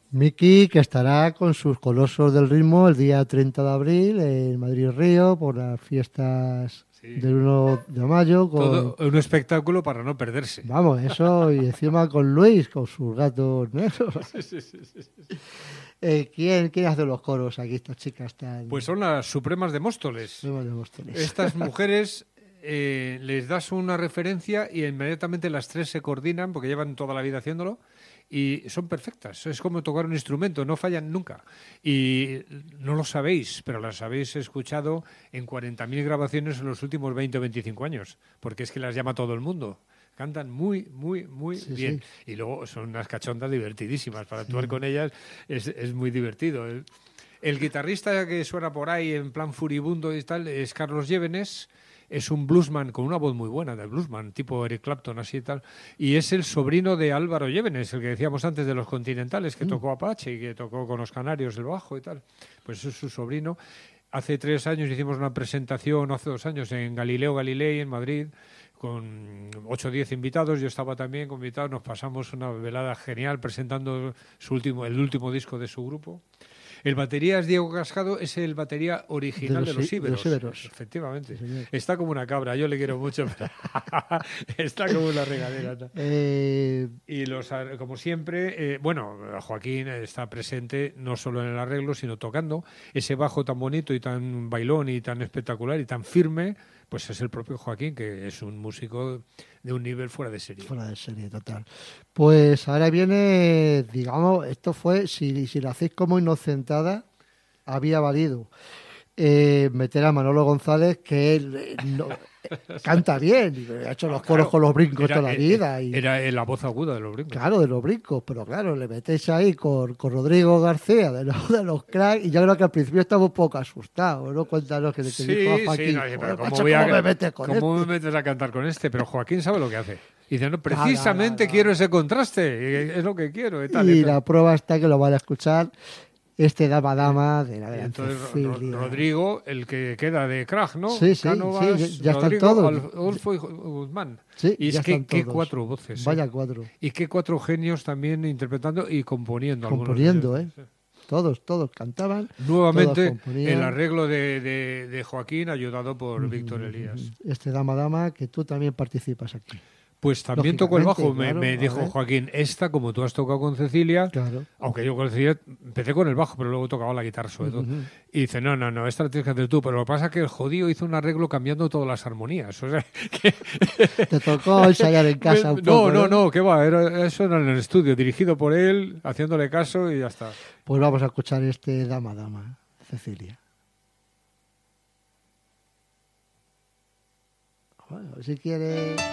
Miki, que estará con sus Colosos del Ritmo el día 30 de abril en Madrid Río por las fiestas Sí. del 1 de mayo. Todo un espectáculo para no perderse. Vamos, eso, y encima con Luis, con sus gatos negros. Sí, sí, sí, sí. ¿Quién hace los coros aquí, estas chicas tan... Pues son las Supremas de Móstoles. Nuevas de Móstoles? Estas mujeres les das una referencia y inmediatamente las tres se coordinan porque llevan toda la vida haciéndolo y son perfectas. Es como tocar un instrumento, no fallan nunca. Y no lo sabéis, pero las habéis escuchado en 40.000 grabaciones en los últimos 20 o 25 años, porque es que las llama todo el mundo. Cantan muy, muy, muy Sí, bien. sí. Y luego son unas cachondas divertidísimas. Para Sí. actuar con ellas es muy divertido. El guitarrista que suena por ahí en plan furibundo y tal es Carlos Llévenes. Es un bluesman con una voz muy buena de bluesman, tipo Eric Clapton, así y tal. Y es el sobrino de Álvaro Llévenes, el que decíamos antes de los Continentales, que tocó Apache y que tocó con los Canarios el bajo y tal. Pues es su sobrino. Hace 3 años hicimos una presentación, hace 2 años, en Galileo Galilei, en Madrid, con 8 o 10 invitados. Yo estaba también con invitados. Nos pasamos una velada genial presentando el último disco de su grupo. El batería es Diego Cascado, es el batería original de los Íberos. Efectivamente. Sí, está como una cabra, yo le quiero mucho, pero está como una regadera. Y como siempre, Joaquín está presente no solo en el arreglo, sino tocando. Ese bajo tan bonito y tan bailón y tan espectacular y tan firme, pues es el propio Joaquín, que es un músico de un nivel fuera de serie. Fuera de serie, total. Pues ahora viene, digamos, esto fue, si lo hacéis como inocentada, había valido meter a Manolo González, que él canta bien, y ha hecho los coros con los brincos toda la vida. Era la voz aguda de los brincos. Claro, de los brincos, pero claro, le metéis ahí con Rodrigo García, de los cracks, y yo creo que al principio estaba un poco asustado, ¿no? Cuéntanos que te dijo a Joaquín. Sí, no, pero ¿cómo me metes a cantar con este? Pero Joaquín sabe lo que hace. Y dice, no, precisamente quiero ese contraste, es lo que quiero. Y la prueba está que lo van a escuchar Dama de la gran Cecilia. Rodrigo, el que queda de Krag, ¿no? Sí, Cánovas, ya Rodrigo, están todos. Adolfo y Guzmán. Sí, y es que qué 4 voces. Vaya 4. Y qué 4 genios también interpretando y componiendo. Componiendo, Todos cantaban. Nuevamente, el arreglo de Joaquín, ayudado por Víctor Elías. Dama, que tú también participas aquí. Pues también tocó el bajo, claro, me dijo Joaquín, como tú has tocado con Cecilia, claro. Aunque yo con Cecilia empecé con el bajo, pero luego tocaba la guitarra sobre todo. Y dice, no, esta la tienes que hacer tú, pero lo que pasa es que el jodido hizo un arreglo cambiando todas las armonías. O sea, que... Te tocó ensayar en casa un poco. No, que va, eso era en el estudio, dirigido por él, haciéndole caso y ya está. Pues vamos a escuchar Dama, Cecilia. Bueno, si quiere...